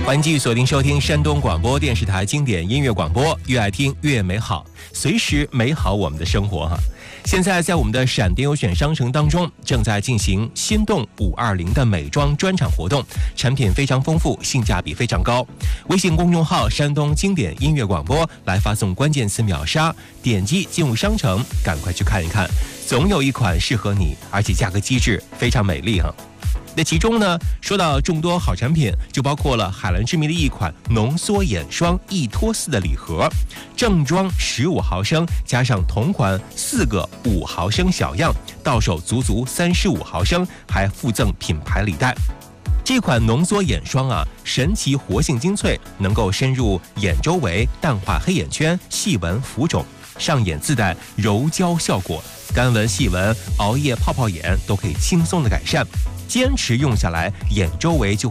欢迎继续锁定收听山东广播电视台经典音乐广播，越爱听越美好，随时美好我们的生活哈。现在在我们的闪电优选商城当中，正在进行心动520的美妆专场活动，产品非常丰富，性价比非常高。微信公众号山东经典音乐广播来发送关键词秒杀，点击进入商城，赶快去看一看，总有一款适合你，而且价格机制非常美丽哈。那其中呢，说到众多好产品，就包括了海蓝之谜的一款浓缩眼霜1脱4的礼盒，正装15毫升，加上同款4个5毫升小样，到手足足35毫升，还附赠品牌礼袋。这款浓缩眼霜啊，神奇活性精粹，能够深入眼周围，淡化黑眼圈、细纹、浮肿，上眼自带柔焦效果，干纹、细纹、熬夜、泡泡眼都可以轻松的改善。坚持用下来，眼周围就会